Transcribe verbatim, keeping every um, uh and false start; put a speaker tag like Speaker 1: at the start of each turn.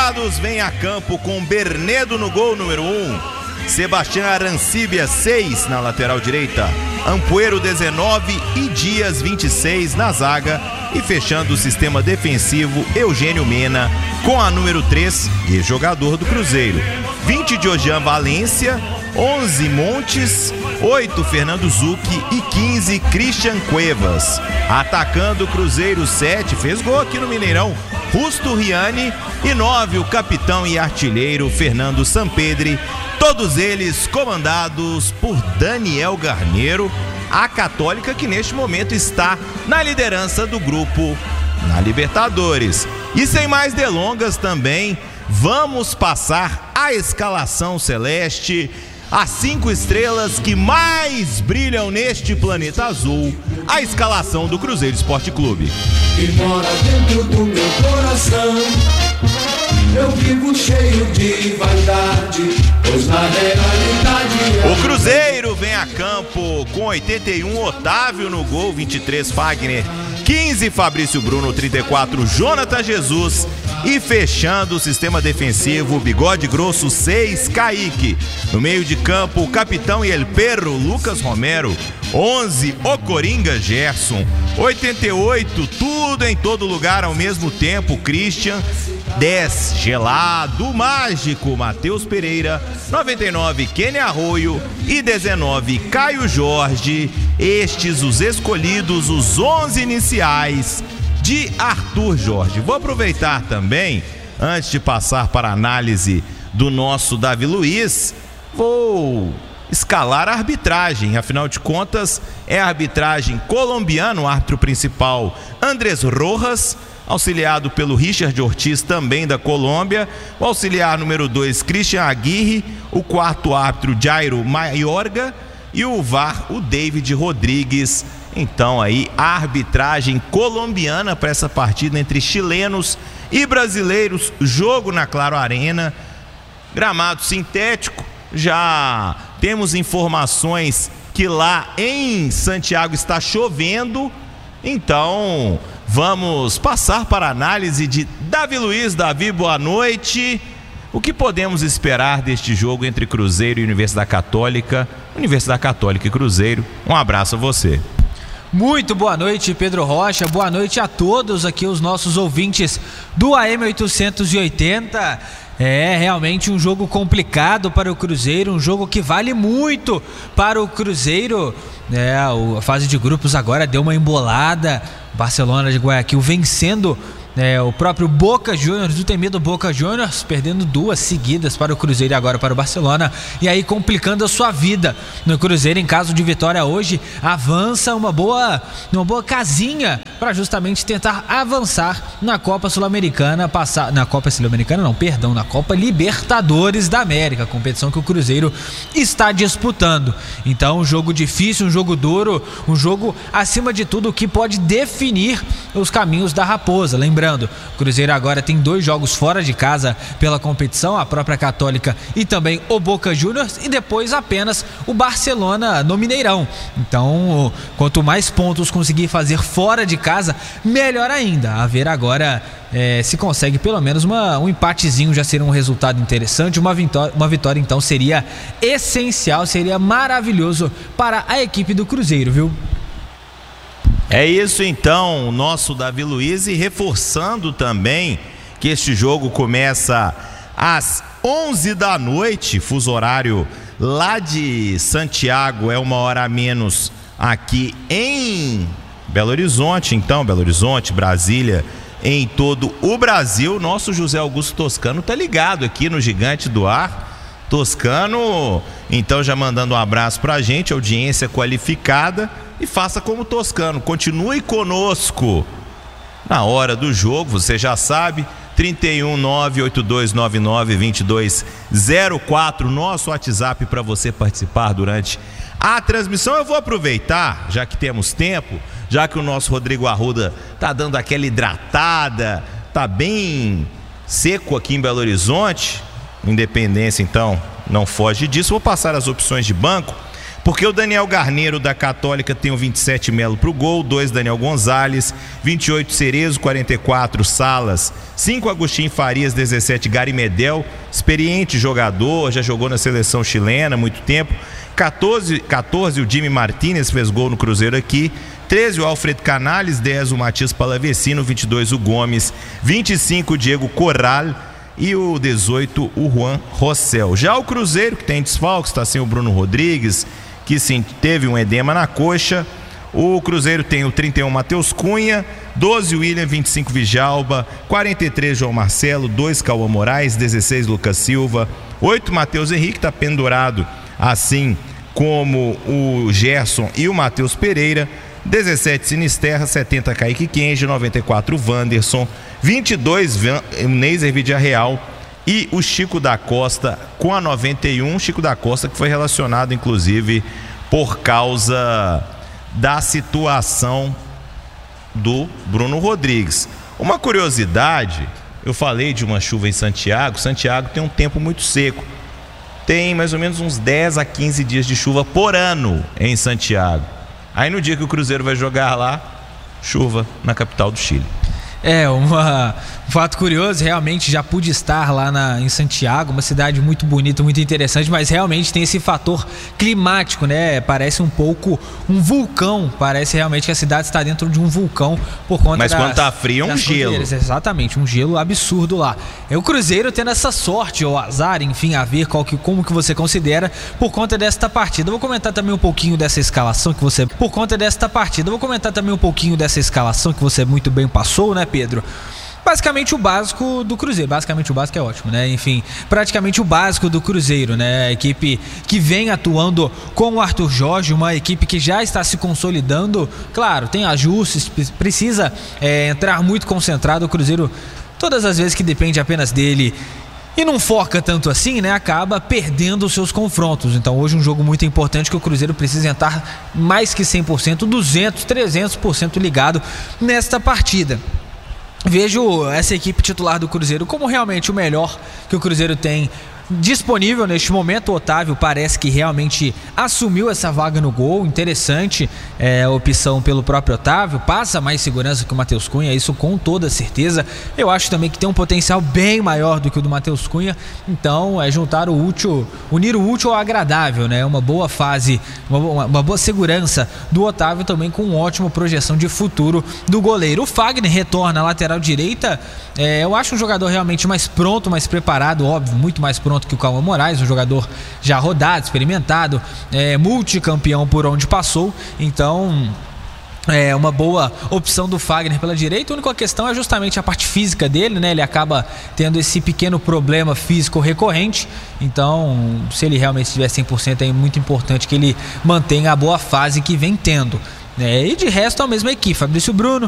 Speaker 1: Dourados vem a campo com Bernedo no gol número um, Sebastião Arancíbia seis na lateral direita, Ampoeiro dezenove e Dias vinte e seis na zaga, e fechando o sistema defensivo, Eugênio Mena com a número três, e jogador do Cruzeiro, vinte Diojan Valência, onze Montes, oito Fernando Zucchi e quinze Christian Cuevas. Atacando o Cruzeiro, sete, fez gol aqui no Mineirão, Justo Riani, e nove o capitão e artilheiro Fernando Sampedri, todos eles comandados por Daniel Garneiro, a Católica que neste momento está na liderança do grupo na Libertadores. E sem mais delongas também, vamos passar a escalação celeste, as cinco estrelas que mais brilham neste planeta azul, a escalação do Cruzeiro Esporte Clube.
Speaker 2: E mora dentro do meu coração, eu vivo cheio de vaidade, pois na realidade...
Speaker 1: O Cruzeiro vem a campo com oitenta e um, Otávio no gol, vinte e três Fagner, quinze Fabrício Bruno, trinta e quatro Jonathan Jesus, e fechando o sistema defensivo, Bigode Grosso seis, Kaique. No meio de campo, o capitão e el perro Lucas Romero, onze o Coringa Gerson, oitenta e oito tudo em todo lugar ao mesmo tempo, Christian, dez Gelado Mágico Matheus Pereira, noventa e nove Kenny Arroio e dezenove Caio Jorge. Estes os escolhidos, os onze iniciais de Arthur Jorge. Vou aproveitar também, antes de passar para a análise do nosso Davi Luiz, vou escalar a arbitragem, afinal de contas é a arbitragem colombiana, o árbitro principal Andrés Rojas, auxiliado pelo Richard Ortiz, também da Colômbia, o auxiliar número dois Christian Aguirre, o quarto árbitro Jairo Mayorga e o V A R o David Rodrigues. Então aí a arbitragem colombiana para essa partida entre chilenos e brasileiros, jogo na Claro Arena, gramado sintético. Já temos informações que lá em Santiago está chovendo, então vamos passar para a análise de Davi Luiz. Davi, boa noite. O que podemos esperar deste jogo entre Cruzeiro e Universidade Católica? Universidade Católica e Cruzeiro. Um abraço a você.
Speaker 3: Muito boa noite, Pedro Rocha. Boa noite a todos aqui, os nossos ouvintes do A M oitocentos e oitenta. É realmente um jogo complicado para o Cruzeiro, um jogo que vale muito para o Cruzeiro. É, a fase de grupos agora deu uma embolada. Barcelona de Guayaquil vencendo é, o próprio Boca Juniors, o temido Boca Juniors, perdendo duas seguidas para o Cruzeiro e agora para o Barcelona, e aí complicando a sua vida. No Cruzeiro, em caso de vitória hoje, avança uma boa, uma boa casinha para justamente tentar avançar na Copa Sul-Americana, passar na Copa Sul-Americana não, perdão, na Copa Libertadores da América, competição que o Cruzeiro está disputando. Então, um jogo difícil, um jogo duro, um jogo acima de tudo que pode definir os caminhos da Raposa. Lembrando, o Cruzeiro agora tem dois jogos fora de casa pela competição, a própria Católica e também o Boca Juniors, e depois apenas o Barcelona no Mineirão. Então, quanto mais pontos conseguir fazer fora de casa, melhor ainda. A ver agora é, se consegue pelo menos uma, um empatezinho, já seria um resultado interessante. Uma vitória, uma vitória então seria essencial, seria maravilhoso para a equipe do Cruzeiro, viu?
Speaker 1: É isso então, o nosso Davi Luiz, e reforçando também que este jogo começa às onze da noite, fuso horário lá de Santiago, é uma hora a menos aqui em Belo Horizonte, então Belo Horizonte, Brasília, em todo o Brasil. Nosso José Augusto Toscano tá ligado aqui no Gigante do Ar. Toscano, então já mandando um abraço pra gente, audiência qualificada. E faça como Toscano, continue conosco na hora do jogo, você já sabe, trinta e um, nove oito dois nove nove, vinte e dois zero quatro, nosso WhatsApp para você participar durante a transmissão. Eu vou aproveitar, já que temos tempo, já que o nosso Rodrigo Arruda tá dando aquela hidratada, tá bem seco aqui em Belo Horizonte, Independência então não foge disso. Vou passar as opções de banco Porque o Daniel Garneiro da Católica tem o vinte e sete Melo pro gol, dois Daniel Gonzalez, vinte e oito Cerezo, quarenta e quatro Salas, cinco Agostinho Farias, dezessete Gary Medel, experiente jogador, já jogou na seleção chilena há muito tempo. catorze, catorze o Jimmy Martinez fez gol no Cruzeiro aqui, treze o Alfredo Canales, dez o Matias Palavecino, vinte e dois o Gomes, vinte e cinco o Diego Corral e o dezoito o Juan Rossell. Já o Cruzeiro, que tem desfalques, está sem o Bruno Rodrigues, que sim, teve um edema na coxa. O Cruzeiro tem o trinta e um Matheus Cunha, doze William, vinte e cinco Vijalba, quarenta e três João Marcelo, dois Cauã Moraes, dezesseis Lucas Silva, oito Matheus Henrique, está pendurado assim como o Gerson e o Matheus Pereira, dezessete Sinisterra, setenta Kaique Kenji, noventa e quatro Wanderson, vinte e dois o Neiser Vidiarreal e o Chico da Costa com a noventa e um, Chico da Costa que foi relacionado inclusive por causa da situação do Bruno Rodrigues. Uma curiosidade, eu falei de uma chuva em Santiago. Santiago tem um tempo muito seco, tem mais ou menos uns dez a quinze dias de chuva por ano em Santiago. Aí no dia que o Cruzeiro vai jogar lá, chuva na capital do Chile.
Speaker 3: É, uma, um fato curioso, realmente já pude estar lá na, em Santiago, uma cidade muito bonita, muito interessante, mas realmente tem esse fator climático, né? Parece um pouco um vulcão, parece realmente que a cidade está dentro de um vulcão por conta
Speaker 1: Mas
Speaker 3: das,
Speaker 1: quando tá frio é um gelo.
Speaker 3: Exatamente, um gelo absurdo lá. É o Cruzeiro tendo essa sorte ou azar, enfim, a ver qual que, como que você considera por conta desta partida. Eu vou comentar também um pouquinho dessa escalação que você... Por conta desta partida, eu vou comentar também um pouquinho dessa escalação que você muito bem passou, né, Pedro? Basicamente o básico do Cruzeiro, basicamente o básico é ótimo, né? Enfim, praticamente o básico do Cruzeiro, né? A equipe que vem atuando com o Arthur Jorge, uma equipe que já está se consolidando, claro, tem ajustes, precisa é, entrar muito concentrado. O Cruzeiro, todas as vezes que depende apenas dele e não foca tanto assim, né, acaba perdendo os seus confrontos. Então hoje um jogo muito importante que o Cruzeiro precisa entrar mais que cem por cento, duzentos, trezentos por cento ligado nesta partida. Vejo essa equipe titular do Cruzeiro como realmente o melhor que o Cruzeiro tem disponível neste momento. O Otávio parece que realmente assumiu essa vaga no gol. Interessante é, a opção pelo próprio Otávio, passa mais segurança que o Matheus Cunha, isso com toda certeza. Eu acho também que tem um potencial bem maior do que o do Matheus Cunha. Então é juntar o útil, unir o útil ao agradável, né? Uma boa fase, uma, uma boa segurança do Otávio também, com uma ótima projeção de futuro do goleiro. O Fagner retorna à lateral direita. É, eu acho um jogador realmente mais pronto, mais preparado, óbvio, muito mais pronto que o Cauã Moraes, um jogador já rodado, experimentado, é, multicampeão por onde passou. Então é uma boa opção do Fagner pela direita. A única questão é justamente a parte física dele, né? Ele acaba tendo esse pequeno problema físico recorrente. Então, se ele realmente estiver cem por cento, é muito importante que ele mantenha a boa fase que vem tendo. É, e de resto a mesma equipe, Fabrício Bruno,